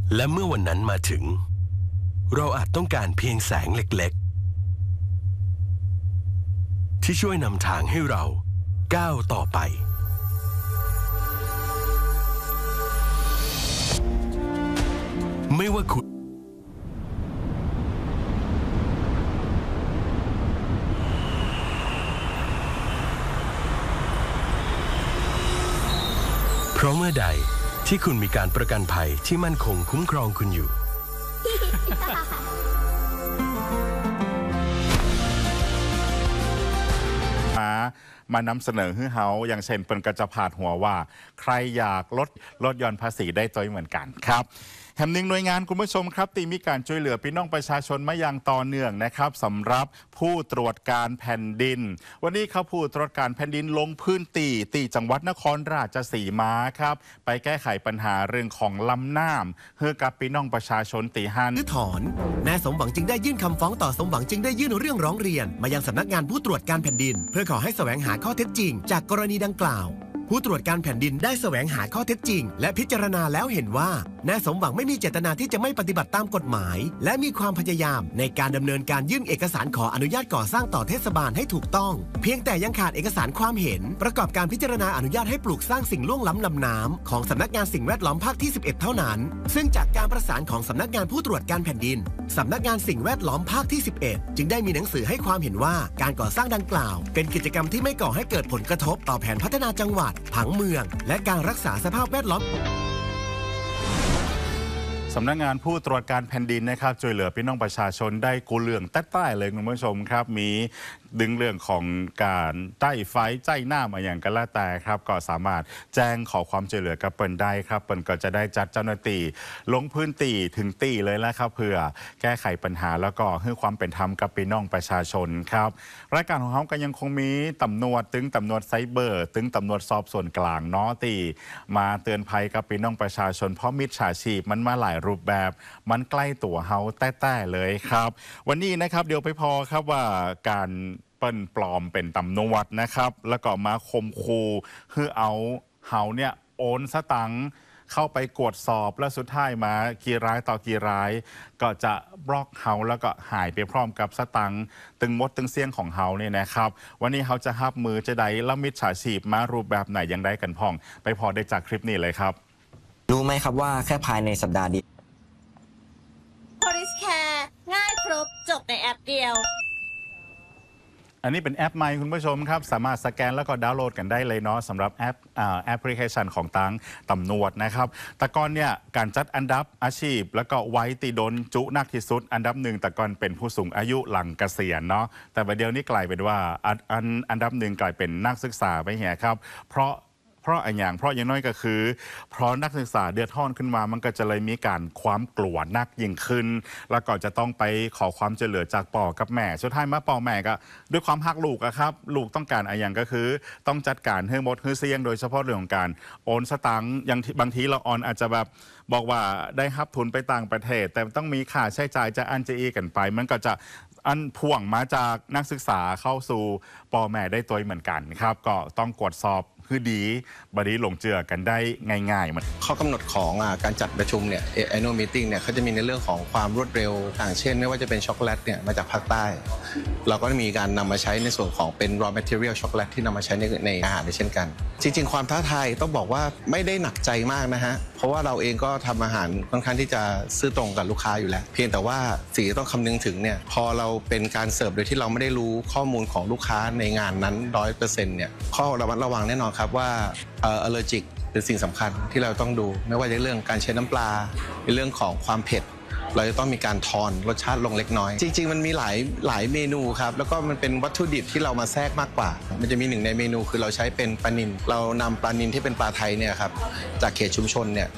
และเมื่อวันนั้นมาถึงเราอาจต้องการเพียงแสงเล็กๆที่ช่วยนำทางให้เราก้าวต่อไปไม่ว่าคุณเพราะเมื่อใดที่คุณมีการประกันภัยที่มั่นคงคุ้มครองคุณอยู่มานำเสนอให้เฮาอย่างเช่นเป็นกระจะผาดหัวว่าใครอยากลดหย่อนภาษีได้จอยเหมือนกันครับแห่งหนึ่งหน่วยงานคุณผู้ชมครับตีมีการช่วยเหลือพี่น้องประชาชนมาอย่างต่อเนื่องนะครับสำหรับผู้ตรวจการแผ่นดินวันนี้เขาผู้ตรวจการแผ่นดินลงพื้นที่จังหวัดนครราชสีมาครับไปแก้ไขปัญหาเรื่องของลำน้ำเพื่อกับพี่น้องประชาชนตีหันถอนนายสมหวังจึงได้ยื่นคำฟ้องต่อสมหวังจึงได้ยื่นเรื่องร้องเรียนมายังสำนักงานผู้ตรวจการแผ่นดินเพื่อขอให้แสวงหาข้อเท็จจริงจากกรณีดังกล่าวผู้ตรวจการแผ่นดินได้แสวงหาข้อเท็จจริงและพิจารณาแล้วเห็นว่านายสมหวังไม่มีเจตนาที่จะไม่ปฏิบัติตามกฎหมายและมีความพยายามในการดำเนินการยื่นเอกสารขออนุญาตก่อสร้างต่อเทศบาลให้ถูกต้องเพียงแต่ยังขาดเอกสารความเห็นประกอบการพิจารณาอนุญาตให้ปลูกสร้างสิ่งล่วงล้ำลำน้ำของสำนักงานสิ่งแวดล้อมภาคที่ 11 เท่านั้นซึ่งจากการประสานของสำนักงานผู้ตรวจการแผ่นดินสำนักงานสิ่งแวดล้อมภาคที่ 11 จึงได้มีหนังสือให้ความเห็นว่าการก่อสร้างดังกล่าวเป็นกิจกรรมที่ไม่ก่อให้เกิดผลกระทบต่อแผนพัฒนาจังหวัดผังเมืองและการรักษาสภาพแวดล้อมสำนักงานผู้ตรวจการแผ่นดินนะครับช่วยเหลือพี่น้องประชาชนได้กูเรื่องใต้ๆเลยคุณผู้ชมครับมีดึงเรื่องของการใต้ไฟใต้น้ำอะไรอย่างกันแล้วแต่ครับก็สามารถแจ้งขอความช่วยเหลือกับเปิ่นได้ครับเปิ่นก็จะได้จัดเจ้าหน้าที่ลงพื้นที่ถึงที่เลยแล้วครับเพื่อแก้ไขปัญหาแล้วก็ให้ความเป็นธรรมกับพี่น้องประชาชนครับรายการของเขาก็ยังคงมีตำรวจตึงตำรวจไซเบอร์ตึงตำรวจสอบส่วนกลางเนาะที่มาเตือนภัยกับพี่น้องประชาชนเพราะมิจฉาชีพมันมาหลายรูปแบบมันใกล้ตัวเฮาแต้ๆเลยครับวันนี้นะครับเดี๋ยวไปพอครับว่าการเปิ้นปลอมเป็นตำรวจนะครับแล้วก็มาข่มขู่คือเอาเฮาเนี่ยโอนสตังค์เข้าไปกวดสอบแล้วสุดท้ายมากี่รายต่อกี่รายก็จะบล็อกเฮาแล้วก็หายไปพร้อมกับสตังค์ตึงมดตึงเสี้ยงของเฮาเนี่ยนะครับวันนี้เฮาจะหับมือจะได้ละมิจฉาชีพมารูปแบบไหนยังได้กันพ่องไปพอได้จากคลิปนี้เลยครับรู้ไหมครับว่าแค่ภายในสัปดาห์เดียว Care ง่ายครบจบในแอปเดียวอันนี้เป็นแอปใหม่คุณผู้ชมครับสามารถสแกนแล้วก็ดาวน์โหลดกันได้เลยเนาะสำหรับแอปพลิเคชันของตังตำรวจนะครับแต่ก่อนเนี่ยการจัดอันดับอาชีพแล้วก็ไว้ตีโดนจุนักที่สุดอันดับหนึ่งแต่ก่อนเป็นผู้สูงอายุหลังเกษียณเนาะแต่ประเดี๋ยวนี้กลายเป็นว่าอันดับหนึ่งกลายเป็นนักศึกษาไปเหี้ยครับเพราะอย่างน้อยก็คือเพราะนักศึกษาเดือดร้อนขึ้นมามันก็จะเลยมีการความกลัวนักยิ่งขึ้นแล้วก็จะต้องไปขอความช่วยเหลือจากพ่อกับแม่สุดท้ายมาพ่อแม่ก็ด้วยความฮักลูกอะครับลูกต้องการอย่างก็คือต้องจัดการให้หมดให้เสี่ยงโดยเฉพาะเรื่องของการโอนสตังค์อย่างบางทีเราออนอาจจะแบบบอกว่าได้รับทุนไปต่างประเทศแต่ต้องมีค่าใช้จ่ายจะอันจะอีกันไปมันก็จะอันพ่วงมาจากนักศึกษาเข้าสู่พ่อแม่ได้ตัวเหมือนกันครับก็ต้องกดสอบคือดีบดีหลงเจือกันได้ง่ายๆมันข้อกำหนดของการจัดประชุมเนี่ย annual meeting เนี่ยเขาจะมีในเรื่องของความรวดเร็วต่างเช่นไม่ว่าจะเป็นช็อกโกแลตเนี่ยมาจากภาคใต้เราก็มีการนำมาใช้ในส่วนของเป็น raw material ช็อกโกแลตที่นำมาใช้ในอาหารเช่นกันจริงๆความท้าทายต้องบอกว่าไม่ได้หนักใจมากนะฮะเพราะว่าเราเองก็ทำอาหารค่อนข้างที่จะซื่อตรงกับลูกค้าอยู่แล้วเพียงแต่ว่าสิ่งที่ต้องคำนึงถึงเนี่ยพอเราเป็นการเสิร์ฟโดยที่เราไม่ได้รู้ข้อมูลของลูกค้าในงานนั้น 100% เนี่ยข้อระมัดระวังแน่นอนครับว่าallergic เป็นสิ่งสำคัญที่เราต้องดูไม่ว่าจะเรื่องการใช้น้ำปลาในเรื่องของความเผ็ดเราจะต้องมีการทอนรสชาติลงเล็กน้อยจริงๆมันมีหลายเมนูครับแล้วก็มันเป็นวัตถุดิบที่เรามาแทรกมากกว่ามันจะมีหนึ่งในเมนูคือเราใช้เป็นปลานิลเรานำปลานิลที่เป็นปลาไทยเนี่ยครับจากเขตชุมชนเนี่ย